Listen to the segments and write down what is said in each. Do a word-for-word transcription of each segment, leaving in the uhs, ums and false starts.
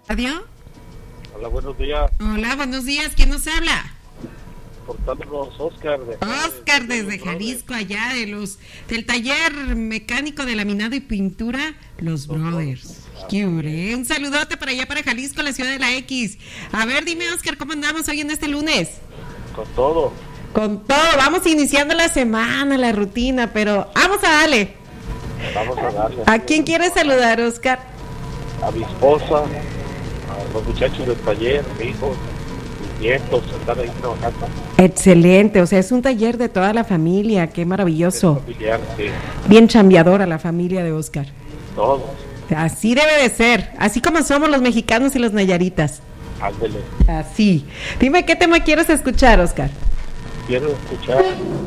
Radio. Hola, buenos días. Hola, buenos días. ¿Quién nos habla? Portándonos Oscar de Oscar desde Jalisco, allá de los del taller mecánico de laminado y pintura Los Brothers. Qué hombre. Un saludote para allá, para Jalisco, la ciudad de la X. A ver, dime, Oscar, ¿cómo andamos hoy en este lunes? Con todo. Con todo. Vamos iniciando la semana, la rutina, pero vamos a darle. Vamos a darle. ¿A quién quieres saludar, Oscar? A mi esposa, a los muchachos del taller, a mi hijo, mis nietos, están ahí trabajando. Excelente, o sea, es un taller de toda la familia, qué maravilloso. Es familiar, sí. Bien chambeadora la familia de Oscar. Todos. Así debe de ser, así como somos los mexicanos y los nayaritas. Ándele. Así. Dime, ¿qué tema quieres escuchar, Oscar? Quiero escuchar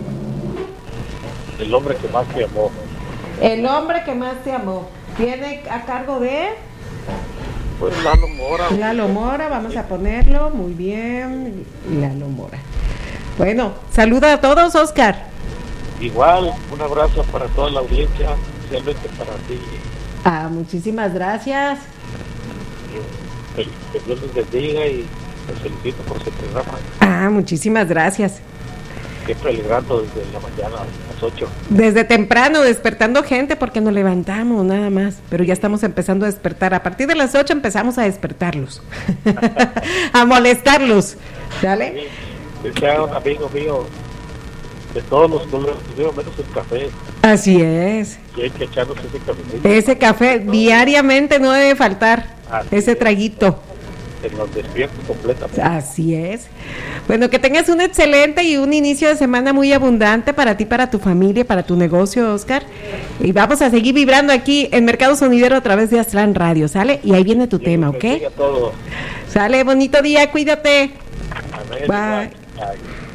El hombre que más te amó. El hombre que más te amó. Viene a cargo de... Pues Lalo Mora. Lalo Mora, vamos a ponerlo, muy bien, Lalo Mora. Bueno, saluda a todos, Oscar. Igual, un abrazo para toda la audiencia, especialmente para ti. Ah, muchísimas gracias. Que, que Dios les bendiga y les felicito por su programa. Ah, muchísimas gracias. Siempre alegrando desde la mañana a las ocho. Desde temprano, despertando gente porque nos levantamos nada más, pero ya estamos empezando a despertar. A partir de las ocho empezamos a despertarlos, a molestarlos, ¿sale? Sí, que sea un amigo mío de todos los colores, menos el café. Así es. Y hay que echarnos ese café. Ese café diariamente no debe faltar, Así ese es. traguito. En los despiertos completamente. Así es. Bueno, que tengas un excelente y un inicio de semana muy abundante para ti, para tu familia, para tu negocio, Oscar. Y vamos a seguir vibrando aquí en Mercado Sonidero a través de Aztlán Radio, ¿sale? Y ahí viene tu Dios tema, los ¿ok? bendiga a todos. Sale, bonito día, cuídate. Amén. Bye. Bye.